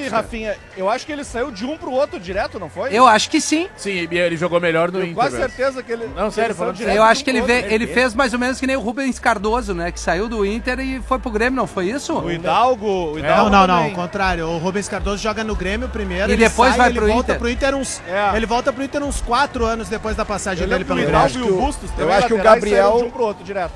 Rafinha, eu acho que ele saiu de um pro outro direto, não foi? Eu acho que sim. Sim, ele jogou melhor no Inter. Quase certeza que ele... Não, sério, falando Eu acho que ele fez mais ou menos que nem o Rubens Cardoso, né? Que saiu do Inter e foi pro Grêmio, não foi isso? O Hidalgo Não, ao contrário. O Rubens Cardoso joga no Grêmio primeiro. E depois vai pro volta Inter. Pro Inter ele volta pro Inter uns 4 anos depois da passagem dele pelo Hidalgo Grêmio. e o Bustos eu acho que o Gabriel... saíram de um pro outro direto.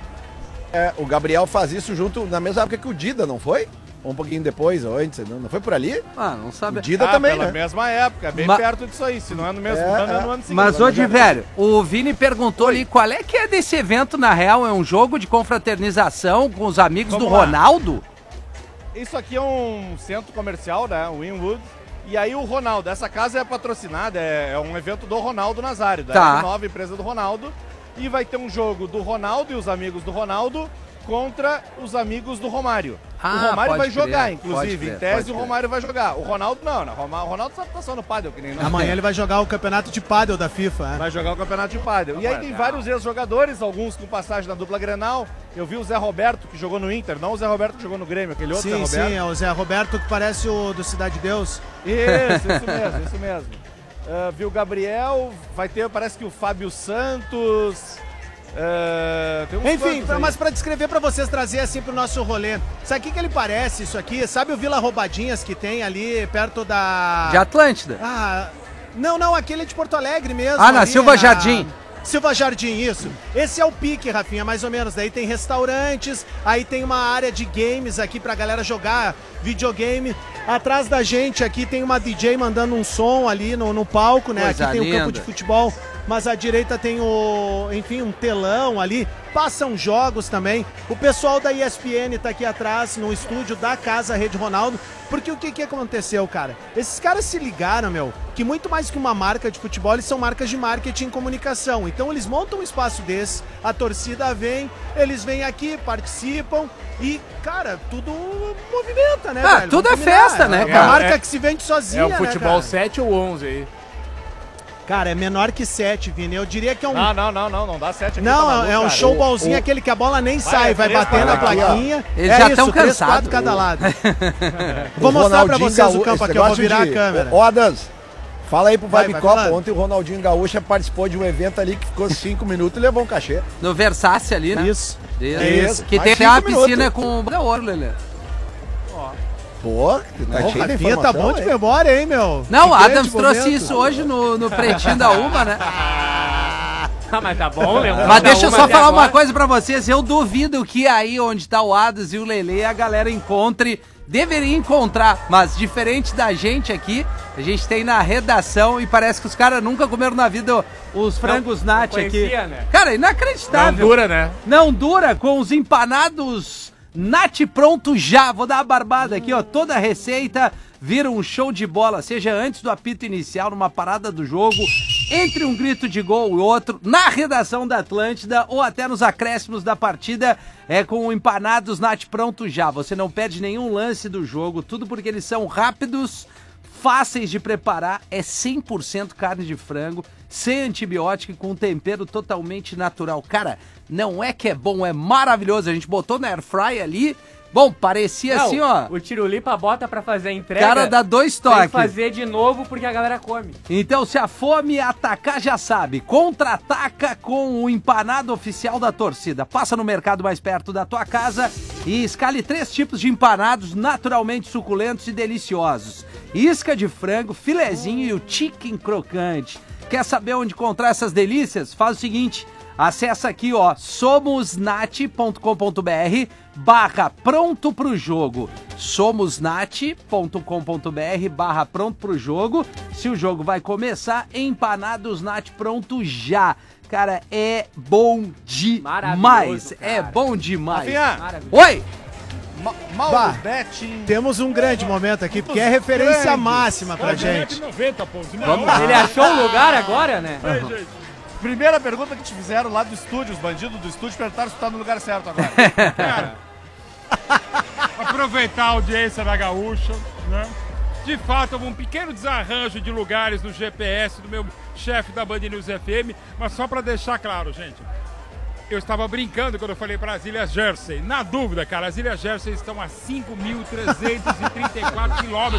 O Gabriel faz isso junto na mesma época que o Dida, não foi? Um pouquinho depois ou antes, não foi por ali? Não sabe. O Dida também, pela né? mesma época, bem perto disso aí, se não é no mesmo ano, no ano seguinte. Mas hoje, velho, o Vini perguntou ali qual é que é desse evento, na real, é um jogo de confraternização com os amigos do Ronaldo? Isso aqui é um centro comercial, né, o Winwood, e aí o Ronaldo, essa casa é patrocinada, é um evento do Ronaldo Nazário, da nova empresa do Ronaldo, e vai ter um jogo do Ronaldo e os amigos do Ronaldo contra os amigos do Romário. O Romário vai jogar, inclusive. Em tese, o Romário vai jogar. O Ronaldo não. O Ronaldo só tá só no pádel, que nem nós. Amanhã ele vai jogar o campeonato de pádel da FIFA. Vai jogar o campeonato de pádel. E aí tem vários ex-jogadores, alguns com passagem na dupla Grenal. Eu vi o Zé Roberto, que jogou no Inter. Não o Zé Roberto que jogou no Grêmio, aquele outro Zé Roberto. Sim, é o Zé Roberto que parece o do Cidade de Deus. Isso mesmo. Vi o Gabriel, vai ter, parece que o Fábio Santos... Enfim, mas pra descrever pra vocês, trazer assim pro nosso rolê. Sabe o que ele parece isso aqui? Sabe o Vila Roubadinhas que tem ali perto da... De Atlântida. Não, aquele é de Porto Alegre mesmo. Na Silva Jardim. Silva Jardim, isso. Esse é o pique, Rafinha, mais ou menos. Daí tem restaurantes, aí tem uma área de games aqui pra galera jogar videogame. Atrás da gente aqui tem uma DJ mandando um som ali no palco, né? Coisa aqui tem linda. o campo de futebol, mas à direita tem um telão ali. Passam jogos também. O pessoal da ESPN tá aqui atrás, no estúdio da Casa Rede Ronaldo. Porque o que aconteceu, cara? Esses caras se ligaram, que muito mais que uma marca de futebol, eles são marcas de marketing e comunicação. Então eles montam um espaço desse, a torcida vem, eles vêm aqui, participam e, cara, tudo movimenta, né, velho? Tudo é festa, né, cara? cara? É uma marca que se vende sozinha, É o futebol né, 7 ou 11 aí? Cara, é menor que 7, Vini. Eu diria que é um... Não dá 7 aqui. Não, é um showballzinho, aquele que a bola nem sai, vai bater na plaquinha. Eles já estão cansados. 4 cada lado. Vou mostrar pra vocês o campo aqui, eu vou virar a câmera. Adams, fala aí pro Vibe Copa. falando. Ontem o Ronaldinho Gaúcha participou de um evento ali que ficou 5 minutos e levou um cachê. No Versace ali, né? Isso. Que Mais tem uma 5 minutos. piscina com ouro, Lelê. Pô, tá cheio de Rafinha informação, tá bom de hein? memória, hein, meu? Não, o Que grande Adams trouxe momento. isso hoje no Pretinho da Uma, né? Mas tá bom, Leandro. Mas deixa eu só falar uma coisa pra vocês. Eu duvido que aí onde tá o Adams e o Lelê a galera encontre. Deveria encontrar, mas diferente da gente aqui, a gente tem na redação e parece que os caras nunca comeram na vida os frangos Nat aqui. Né? Cara, inacreditável. Não dura, né? Não dura, com os empanados Nat pronto já. Vou dar uma barbada aqui, ó. Toda a receita vira um show de bola, seja antes do apito inicial, numa parada do jogo, entre um grito de gol e outro, na redação da Atlântida ou até nos acréscimos da partida, com o empanados Nat pronto já. Você não perde nenhum lance do jogo, tudo porque eles são rápidos, fáceis de preparar, é 100% carne de frango, sem antibiótico e com tempero totalmente natural. Cara, não é que é bom, é maravilhoso. A gente botou na airfry ali, bom, parecia assim, ó. O Tirulipa bota pra fazer a entrega. Cara, dá 2 toques. Tem que fazer de novo porque a galera come. Então, se a fome atacar, já sabe. Contra-ataca com o empanado oficial da torcida. Passa no mercado mais perto da tua casa e escale 3 tipos de empanados naturalmente suculentos e deliciosos. Isca de frango, filezinho e o chicken crocante. Quer saber onde encontrar essas delícias? Faz o seguinte, acessa aqui, ó, somosnat.com.br/pronto pro jogo. somosnat.com.br/pronto pro jogo. Se o jogo vai começar, empanados Nat pronto já. Cara, é bom demais. É bom demais. Rafinha. Oi! Mauro Betting. Temos um grande momento aqui, porque é referência máxima pra gente. 90 pontos. Ele achou um lugar agora, né? Primeira pergunta que te fizeram lá do estúdio, os bandidos do estúdio perguntaram se tu tá no lugar certo agora. Cara, aproveitar a audiência da Gaúcha, né? De fato, houve um pequeno desarranjo de lugares no GPS do meu chefe da Band News FM, mas só pra deixar claro, gente, eu estava brincando quando eu falei para as Ilhas Jersey. Na dúvida, cara, as Ilhas Jersey estão a 5.334 quilômetros